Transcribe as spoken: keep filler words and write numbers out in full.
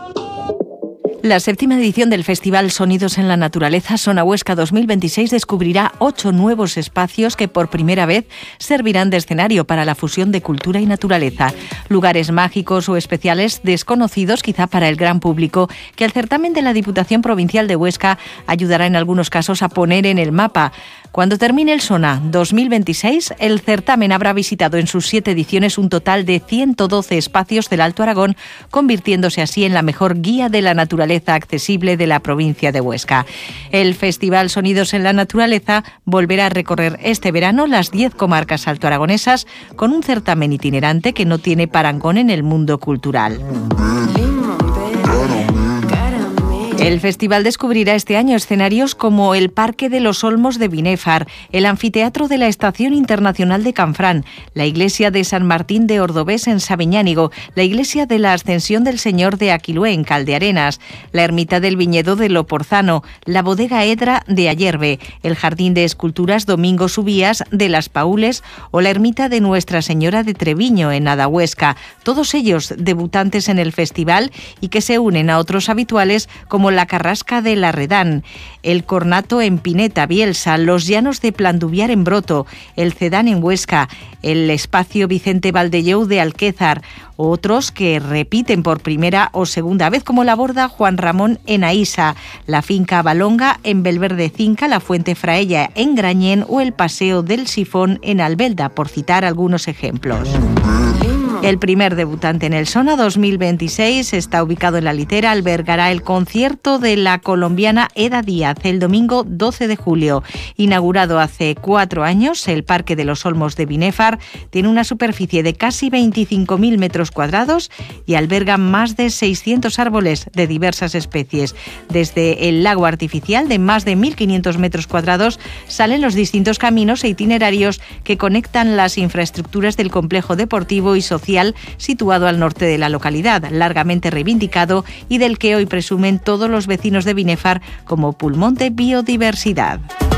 La séptima edición del Festival Sonidos en la Naturaleza Sona Huesca dos mil veintiséis descubrirá ocho nuevos espacios que por primera vez servirán de escenario para la fusión de cultura y naturaleza. Lugares mágicos o especiales desconocidos quizá para el gran público que el certamen de la Diputación Provincial de Huesca ayudará en algunos casos a poner en el mapa. Cuando termine el Sona dos mil veintiséis, el certamen habrá visitado en sus siete ediciones un total de ciento doce espacios del Alto Aragón, convirtiéndose así en la mejor guía de la naturaleza accesible de la provincia de Huesca. El Festival Sonidos en la Naturaleza volverá a recorrer este verano las diez comarcas altoaragonesas con un certamen itinerante que no tiene parangón en el mundo cultural. El festival descubrirá este año escenarios como el Parque de los Olmos de Binéfar, el Anfiteatro de la Estación Internacional de Canfrán, la Iglesia de San Martín de Ordovés en Sabiñánigo, la Iglesia de la Ascensión del Señor de Aquilué en Caldearenas, la Ermita del Viñedo de Loporzano, la Bodega Edra de Ayerbe, el Jardín de Esculturas Domingo Subías de Las Paules o la Ermita de Nuestra Señora de Treviño en Adahuesca, todos ellos debutantes en el festival y que se unen a otros habituales como la Carrasca de la Redán, el Cornato en Pineta, Bielsa, los Llanos de Planduviar en Broto, el Cedán en Huesca, el Espacio Vicente Valdellou de Alquézar, otros que repiten por primera o segunda vez como la Borda Juan Ramón en Aísa, la Finca Balonga en Belverde Cinca, la Fuente Fraella en Grañén o el Paseo del Sifón en Albelda, por citar algunos ejemplos. El primer debutante en el Sona dos mil veintiséis está ubicado en La Litera, albergará el concierto de la colombiana Eda Díaz el domingo doce de julio. Inaugurado hace cuatro años, el Parque de los Olmos de Binéfar tiene una superficie de casi veinticinco mil metros cuadrados y alberga más de seiscientos árboles de diversas especies. Desde el lago artificial de más de mil quinientos metros cuadrados salen los distintos caminos e itinerarios que conectan las infraestructuras del complejo deportivo y social situado al norte de la localidad, largamente reivindicado y del que hoy presumen todos los vecinos de Binéfar como pulmón de biodiversidad.